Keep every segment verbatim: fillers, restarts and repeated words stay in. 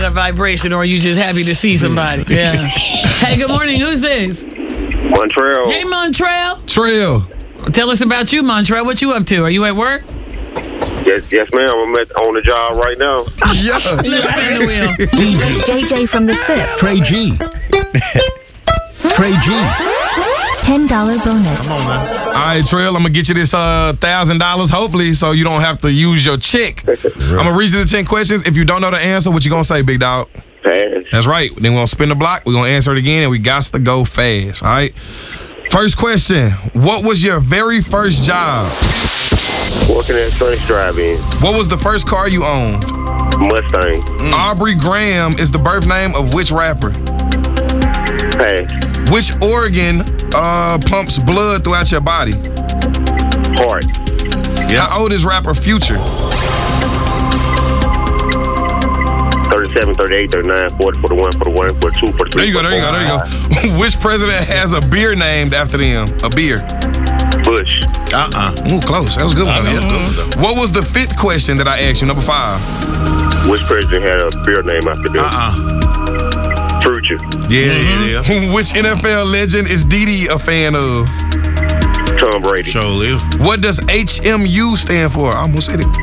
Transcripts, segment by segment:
a vibration, or are you just happy to see somebody? Yeah. Hey, good morning. Who's this? Montreal. Hey, Montreal. Trill. Tell us about you, Montreal. What you up to? Are you at work? Yes, yes, ma'am. I'm at, on the job right now. Yeah. Let's spin the wheel. D J J from the S I P. Trey G. Trey G. ten dollar bonus. All right, Trill, I'm going to get you this uh, one thousand dollars, hopefully, so you don't have to use your check. I'm going to read you the ten questions. If you don't know the answer, what you going to say, big dog? Pass. That's right. Then we're going to spin the block. We're going to answer it again, and we got to go fast, all right? First question. What was your very first job? Working at Sun's Drive-In. What was the first car you owned? Mustang. Mm. Aubrey Graham is the birth name of which rapper? Pass. Which organ uh, pumps blood throughout your body? Heart. How old is rapper Future? thirty-seven, thirty-eight, thirty-nine, forty, forty-one, forty-one, forty-two, forty-three. There you go, there you go, there you go. Which president has a beer named after them? A beer. Bush. Uh-uh. Ooh, close. That was a good one. Yeah. What was the fifth question that I asked you? Number five. Which president had a beer name after them? Uh-uh. Future. Yeah, yeah, yeah. Which N F L legend is Didi a fan of? Tom Brady. Show live. What does H M U stand for? I almost said it.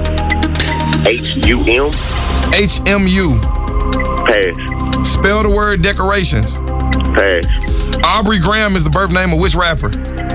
H U M. H M U. Pass. Spell the word decorations. Pass. Aubrey Graham is the birth name of which rapper?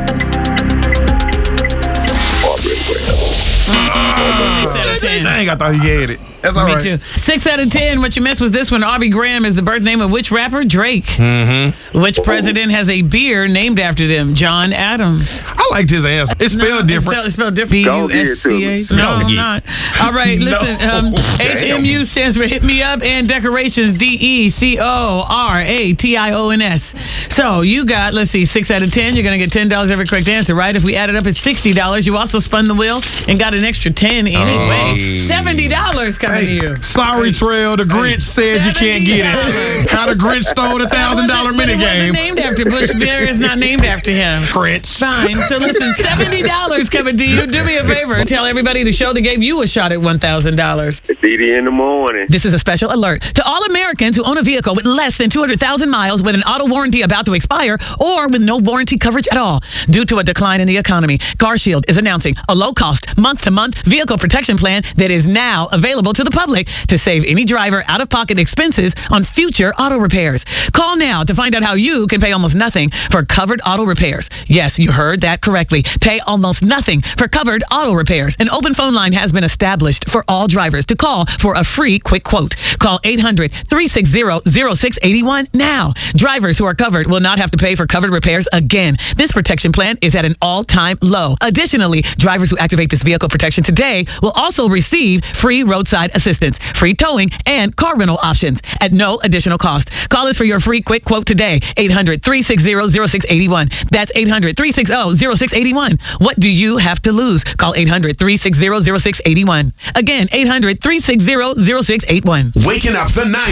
Six out of ten. Dang, I thought he had it. That's all Me right. too. Six out of ten. What you missed was this one. Aubrey Graham is the birth name of which rapper? Drake. Mm-hmm. Which president has a beer named after them? John Adams. I liked his answer. It's spelled No, different. It's spelled, it's spelled different. B U S C H. No, I'm not. All right, listen. No. Um, H M U stands for Hit Me Up, and decorations, D E C O R A T I O N S. So you got, let's see, six out of ten. You're going to get ten dollars every correct answer, right? If we add it up, it's sixty dollars. You also spun the wheel and got an extra ten anyway. Hey. seventy dollars coming to you. Sorry, Trail. The Grinch said you can't get it. How the Grinch stole the one thousand dollars But it wasn't minigame. named after Bush. Beer is not named after him. Grinch. Fine. So listen, seventy dollars coming to you. Do me a favor. Tell everybody the show that gave you a shot at one thousand dollars. It's Didi in the morning. This is a special alert to all Americans who own a vehicle with less than two hundred thousand miles with an auto warranty about to expire or with no warranty coverage at all. Due to a decline in the economy, CarShield is announcing a low-cost, month-to-month vehicle protection plan that is now available to the public to save any driver out-of-pocket expenses on future auto repairs. Call now to find out how you can pay almost nothing for covered auto repairs. Yes, you heard that correctly. Pay almost nothing for covered auto repairs. An open phone line has been established for all drivers to call for a free quick quote. Call eight hundred, three six zero, zero six eight one now. Drivers who are covered will not have to pay for covered repairs again. This protection plan is at an all-time low. Additionally, drivers who activate this vehicle protection today will also receive free roadside assistance, free towing, and car rental options at no additional cost. Call us for your free quick quote today. eight hundred, three six zero, zero six eight one. That's eight hundred, three six zero, zero six eight one. What do you have to lose? Call eight hundred, three six zero, zero six eight one. Again, eight hundred, three six zero, zero six eight one. Waking up the night.